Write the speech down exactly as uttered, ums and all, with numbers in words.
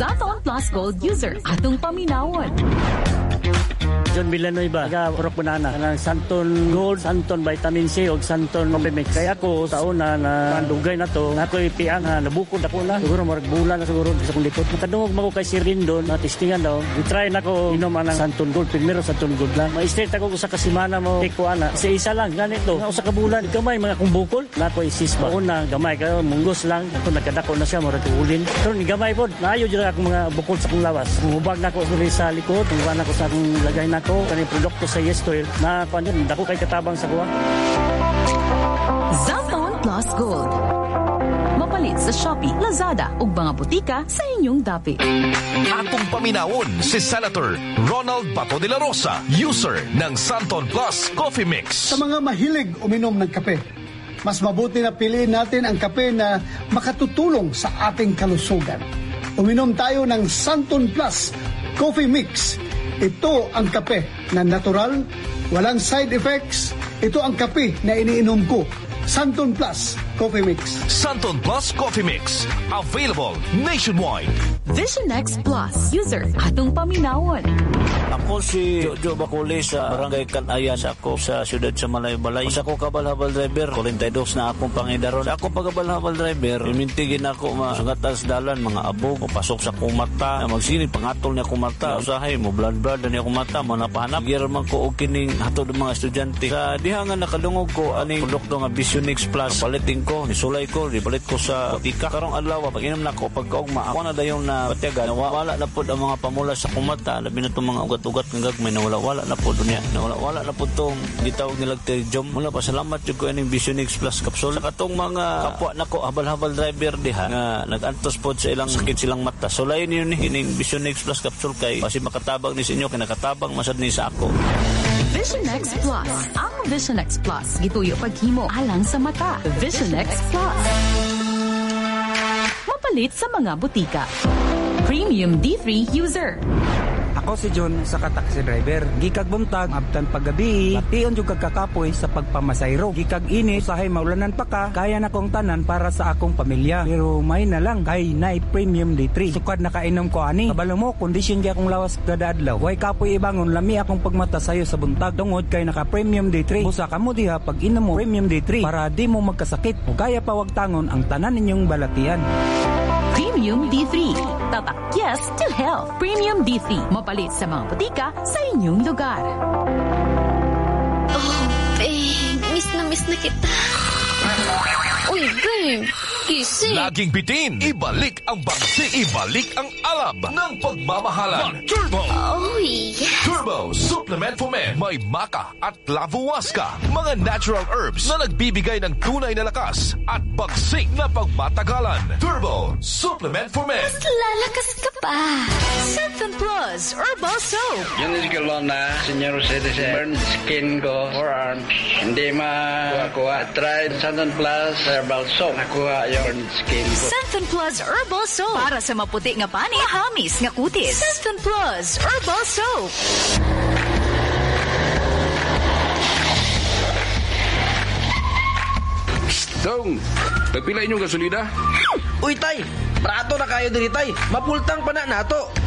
Santon Plus Gold user atong paminawon. John Villanueva, taga Purok Banana, ng Santon Gold, Santon Vitamin C o Santon Coffee. Kaya ako sa una na mandugay na to, na ako'y piang na nabukod ako na. Siguro marag bulan na siguro sa kong likod. Makadungog mo ko kay Sir Rindon, na testingan daw. I-try na ko inom ang Santon Gold. Primero Santon Gold lang. Ma-straight ako sa kasimana mo. Eko ana. Sa isa lang, ganito. Nga sa kabulan, gamay mga kong bukol. Na ako isis ba. Una, gamay kayo, munggos lang. Ako nagkadako na siya, marag ulin. Pero ni gamay po, naayo dyan akong mga bukol sa kong lawas. Hubag na ako sa likod. Hubag na ako sa akong lagay na ko kaning produkto sa Yes Oil na kuan yun dako kay katabang sa kuha. Santon Plus Gold. Mapalit sa Shopee, Lazada ug mga butika sa inyong dapit. Atong paminawon si Senator Ronald Bato de la Rosa, user ng Santon Plus Coffee Mix. Sa mga mahilig uminom ng kape, mas mabuti na piliin natin ang kape na makatutulong sa ating kalusugan. Uminom tayo ng Santon Plus Coffee Mix. Ito ang kape na natural, walang side effects. Ito ang kape na iniinom ko. Santon Plus Coffee Mix. Santon Plus Coffee Mix. Available nationwide. Vision X Plus user atong paminawon. Ako si Jojo Bacoli sa Barangay Kanayan sa ako sa siyudad sa Malay-Balay. Sa ako kabal-habal driver, forty-two na akong pangidaron. Sa akong pagkabal-habal driver, imintigin ako masungatan sa dalan, mga abog, o pasok sa akong mata, magsinit, pangatol niya akong mata, usahay mo, blood-blood na akong mata, mo napahanap. Giraman ko og kining hatod ng mga estudyante. Sa dihangan nakadungog ko, aning produkto nga Vision X Plus, palitin ko, nisulay ko, ibalit ko sa tika. Karong adlaw, pag inom na ko, pagkaugma, ako na dayon na patiaga, nawala na po ang mga pamula sa akong mata, labi na itong mga ugat-ugat ng gagmay, nawala-wala na po doon yan. Nawala-wala na po itong gitawag nilang Terjom. Mula pa, salamat yung ko yung Vision X Plus capsule. Sa katong mga kapwa na ko, habal-habal driver diha, nga nag-antos po sa ilang sakit silang mata. So, lain yun eh, yung Vision X Plus capsule kay, kasi makatabang ni sa inyo, kinakatabang masad ni sa ako. Vision X Plus. Ang Vision X Plus. Gituyo paghimo alang sa mata. Vision X Plus. Mapalit sa mga butika. Premium D three user. Ako si John sa kataksi driver. Gikag buntag, abtan paggabi, tion yung kagkakapoy sa pagpamasayro. Gikag init, usahay maulanan pa ka, kaya na kong tanan para sa akong pamilya. Pero may na lang, kay Night Premium D three. Sukad nakainom ko ani. Kabalo mo, kondisyon di akong lawas kada adlaw. Way kapoy ibangon, lami akong pagmata sayo sa buntag. Tungod kay naka Premium D three. Busa ka mo diha pag inom mo Premium D three para di mo magkasakit. O kaya pa wag tangon ang tanan ninyong balatian. Premium D three. Tatak yes to health. Premium D three. Mapalit sa mga butika sa inyong lugar. Oh, babe. Miss na miss na kita. Uy, babe. Gising. Laging bitin. Ibalik ang bagsi. Ibalik ang alab ng pagmamahalan. Turbo. Oh, yes. Turbo Supplement for Men. May maca at lavuasca. Mga natural herbs na nagbibigay ng tunay na lakas at bagsik na pagmatagalan. Turbo Supplement for Men. Mas lalakas ka pa. Santon Plus Herbal Soap. Yun is galon na senior citizen. Burn skin ko, forearms. Hindi makuha-kuha. Try Santon Plus Herbal Soap. Nakuha yung burn skin ko. Santon Plus Herbal Soap. Para sa maputi nga pani, mahamis nga kutis. Santon Plus Herbal Soap. Dong, nagpila inyong gasolina? Uy, tay! Prato na kayo diri, tay! Mapultang pa na nato!